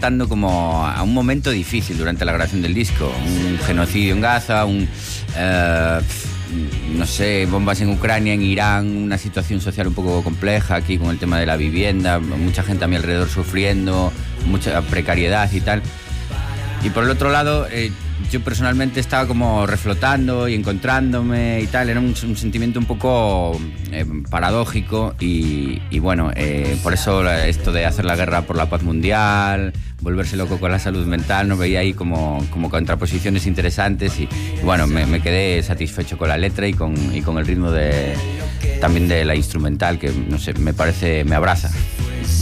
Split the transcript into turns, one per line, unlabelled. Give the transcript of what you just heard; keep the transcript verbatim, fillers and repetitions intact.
afrontando como a un momento difícil durante la grabación del disco. Un genocidio en Gaza, un... Eh, no sé, bombas en Ucrania, en Irán, una situación social un poco compleja aquí con el tema de la vivienda, mucha gente a mi alrededor sufriendo, mucha precariedad y tal. Y por el otro lado, eh, yo personalmente estaba como reflotando y encontrándome y tal. Era un, un sentimiento un poco eh, paradójico y, y bueno, eh, por eso esto de hacer la guerra por la paz mundial, volverse loco con la salud mental, no veía ahí como, como contraposiciones interesantes y, y bueno, me, me quedé satisfecho con la letra y con, y con el ritmo de, también de la instrumental, que no sé, me parece, me abraza.